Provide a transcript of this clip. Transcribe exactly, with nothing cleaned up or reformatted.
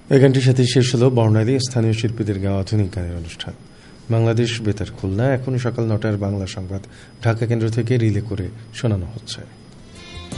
এই গানটির সাথে শেষ হল বর্ণালী স্থানীয় শিল্পীদের গাওয়া আধুনিক গানের অনুষ্ঠান। বাংলাদেশ বেতার খুলনা। এখন সকাল নটার বাংলা সংবাদ ঢাকা কেন্দ্র থেকে রিলে করে শোনানো হচ্ছে।